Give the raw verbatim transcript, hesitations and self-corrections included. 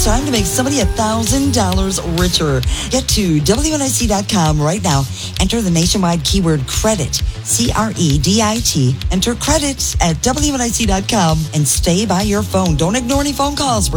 It's time to make somebody one thousand dollars richer. Get to W N I C dot com right now. Enter the nationwide keyword credit, C R E D I T. Enter credit at W N I C dot com and stay by your phone. Don't ignore any phone calls.